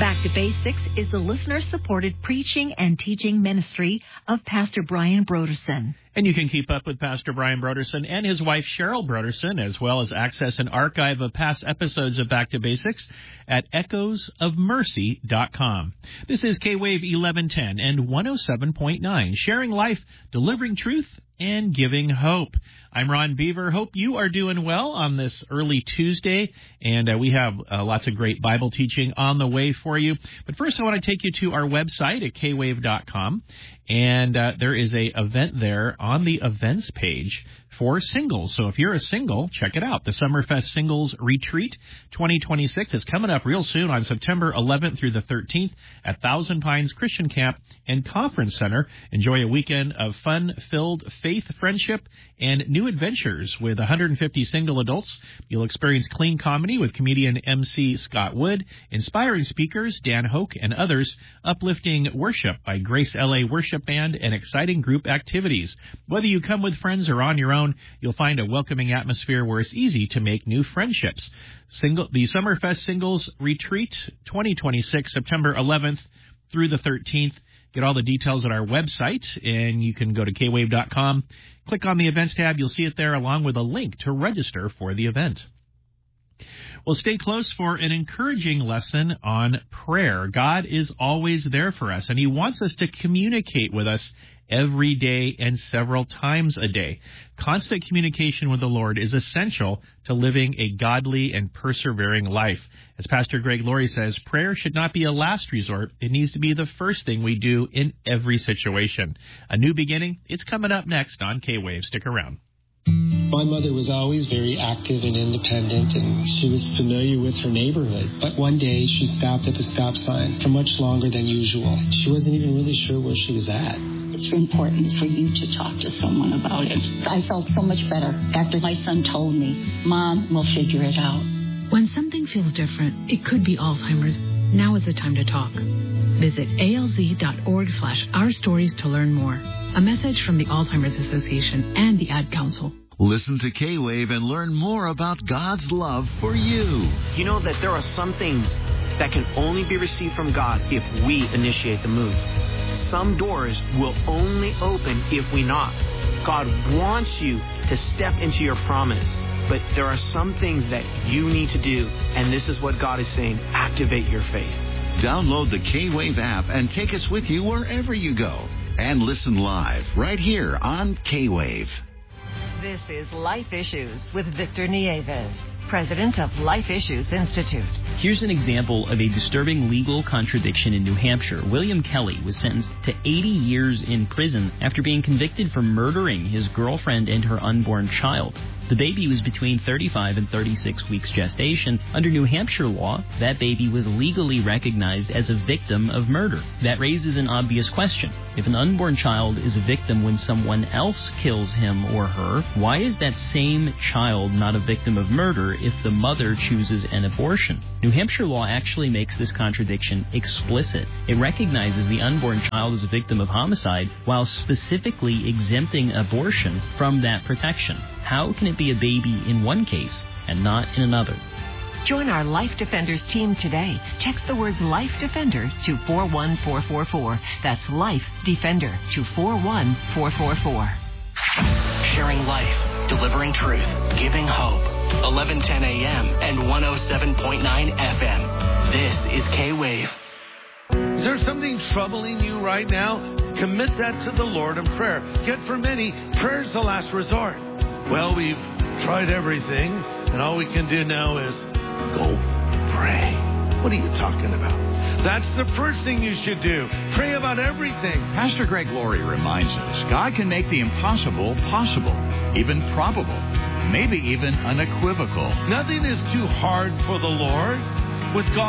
Back to Basics is the listener-supported preaching and teaching ministry of Pastor Brian Broderson. And you can keep up with Pastor Brian Broderson and his wife Cheryl Broderson, as well as access an archive of past episodes of Back to Basics at echoesofmercy.com. This is K-Wave 1110 and 107.9, sharing life, delivering truth, and giving hope. I'm Ron Beaver. Hope you are doing well on this early Tuesday, and we have lots of great Bible teaching on the way for you. But first, I want to take you to our website at kwave.com, and there is a event there on the events page for singles. So if you're a single, check it out. The Summerfest Singles Retreat 2026 is coming up real soon on September 11th through the 13th at Thousand Pines Christian Camp and Conference Center. Enjoy a weekend of fun-filled faith, friendship, and new adventures with 150 single adults. You'll experience clean comedy with comedian MC Scott Wood, inspiring speakers Dan Hoke and others, uplifting worship by Grace LA Worship Band, and exciting group activities. Whether you come with friends or on your own, you'll find a welcoming atmosphere where it's easy to make new friendships. The Summerfest Singles Retreat 2026, September 11th through the 13th. Get all the details at our website, and you can go to kwave.com. Click on the events tab. You'll see it there, along with a link to register for the event. Well, stay close for an encouraging lesson on prayer. God is always there for us, and He wants us to communicate with us every day and several times a day. Constant communication with the Lord is essential to living a godly and persevering life. As Pastor Greg Laurie says, prayer should not be a last resort. It needs to be the first thing we do in every situation. A new beginning, it's coming up next on K-Wave. Stick around. My mother was always very active and independent, and she was familiar with her neighborhood. But one day, she stopped at the stop sign for much longer than usual. She wasn't even really sure where she was at. It's important for you to talk to someone about it. I felt so much better after my son told me, Mom, we'll figure it out. When something feels different, it could be Alzheimer's. Now is the time to talk. Visit alz.org/ourstories to learn more. A message from the Alzheimer's Association and the Ad Council. Listen to K-Wave and learn more about God's love for you. You know that there are some things that can only be received from God if we initiate the move. Some doors will only open if we knock. God wants you to step into your promise, but there are some things that you need to do, and this is what God is saying: activate your faith. Download the K-Wave app and take us with you wherever you go. And listen live right here on K-Wave. This is Life Issues with Victor Nieves, president of Life Issues Institute. Here's an example of a disturbing legal contradiction in New Hampshire. William Kelly was sentenced to 80 years in prison after being convicted for murdering his girlfriend and her unborn child. The baby was between 35 and 36 weeks gestation. Under New Hampshire law, that baby was legally recognized as a victim of murder. That raises an obvious question. If an unborn child is a victim when someone else kills him or her, why is that same child not a victim of murder if the mother chooses an abortion? New Hampshire law actually makes this contradiction explicit. It recognizes the unborn child as a victim of homicide while specifically exempting abortion from that protection. How can it be a baby in one case and not in another? Join our Life Defenders team today. Text the words Life Defender to 41444. That's Life Defender to 41444. Sharing life, delivering truth, giving hope. 1110 a.m. and 107.9 FM. This is K-Wave. Is there something troubling you right now? Commit that to the Lord in prayer. Yet for many, prayer is the last resort. Well, we've tried everything, and all we can do now is go pray. What are you talking about? That's the first thing you should do. Pray about everything. Pastor Greg Laurie reminds us God can make the impossible possible, even probable, maybe even unequivocal. Nothing is too hard for the Lord. With God,